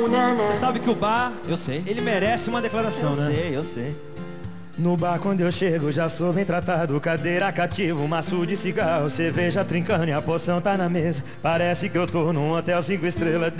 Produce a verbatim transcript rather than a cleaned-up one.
Você sabe que o bar, Eu sei. ele merece uma declaração, Eu né? sei, eu sei. No bar quando eu chego já sou bem tratado. Cadeira cativa, um maço de cigarro, cerveja trincando e a poção tá na mesa. Parece que eu tô num hotel cinco estrelas.